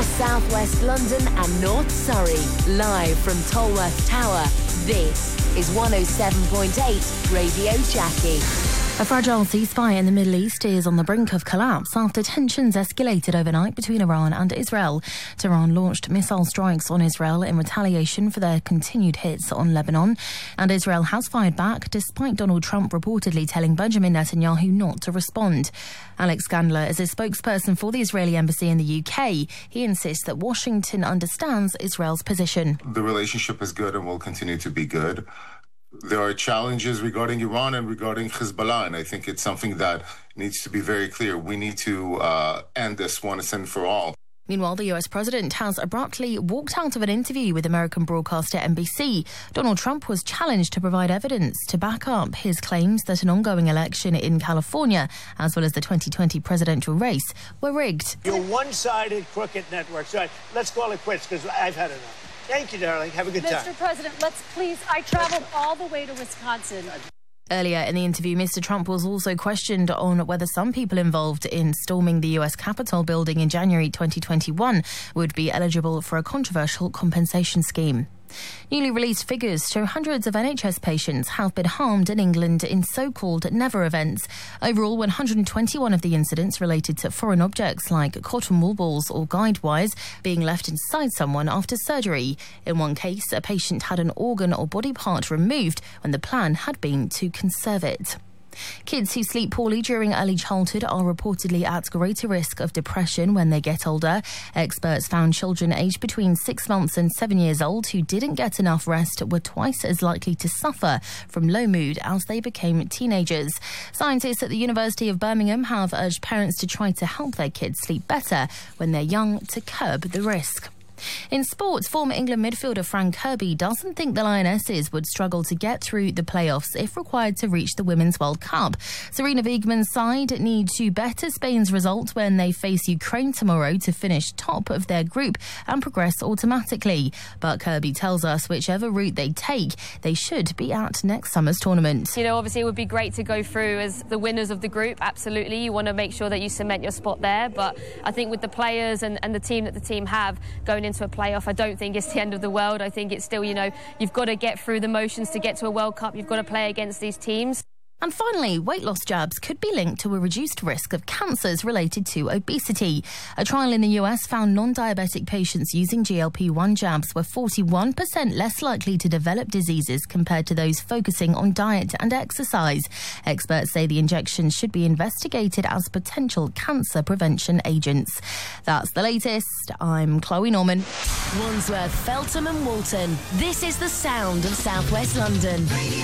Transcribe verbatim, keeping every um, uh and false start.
Southwest London and North Surrey. Live from Tolworth Tower, this is one oh seven point eight Radio Jackie. A fragile ceasefire in the Middle East is on the brink of collapse after tensions escalated overnight between Iran and Israel. Tehran launched missile strikes on Israel in retaliation for their continued hits on Lebanon, and Israel has fired back despite Donald Trump reportedly telling Benjamin Netanyahu not to respond. Alex Gandler is a spokesperson for the Israeli embassy in the U K. He insists that Washington understands Israel's position. The relationship is good and will continue to be good. There are challenges regarding Iran and regarding Hezbollah, and I think it's something that needs to be very clear. We need to uh, end this once and for all. Meanwhile, the U S president has abruptly walked out of an interview with American broadcaster N B C. Donald Trump was challenged to provide evidence to back up his claims that an ongoing election in California, as well as the twenty twenty presidential race, were rigged. You're one-sided crooked network. So let's call it quits because I've had enough. Thank you, darling. Have a good Mister time. Mister President, let's please, I traveled all the way to Wisconsin. Earlier in the interview, Mister Trump was also questioned on whether some people involved in storming the U S Capitol building in January twenty twenty-one would be eligible for a controversial compensation scheme. Newly released figures show hundreds of N H S patients have been harmed in England in so-called never events. Overall, one hundred twenty-one of the incidents related to foreign objects like cotton wool balls or guide wires being left inside someone after surgery. In one case, a patient had an organ or body part removed when the plan had been to conserve it. Kids who sleep poorly during early childhood are reportedly at greater risk of depression when they get older. Experts found children aged between six months and seven years old who didn't get enough rest were twice as likely to suffer from low mood as they became teenagers. Scientists at the University of Birmingham have urged parents to try to help their kids sleep better when they're young to curb the risk. In sports, former England midfielder Frank Kirby doesn't think the Lionesses would struggle to get through the playoffs if required to reach the Women's World Cup. Sarina Wiegman's side need to better Spain's result when they face Ukraine tomorrow to finish top of their group and progress automatically. But Kirby tells us whichever route they take, they should be at next summer's tournament. You know, obviously it would be great to go through as the winners of the group, absolutely. You want to make sure that you cement your spot there, but I think with the players and, and the team that the team have going into a playoff, I don't think it's the end of the world. I think it's still, you know, you've got to get through the motions to get to a World Cup. You've got to play against these teams. And finally, weight loss jabs could be linked to a reduced risk of cancers related to obesity. A trial in the U S found non-diabetic patients using G L P one jabs were forty-one percent less likely to develop diseases compared to those focusing on diet and exercise. Experts say the injections should be investigated as potential cancer prevention agents. That's the latest. I'm Chloe Norman. Wandsworth, Feltham and Walton. This is the sound of Southwest London.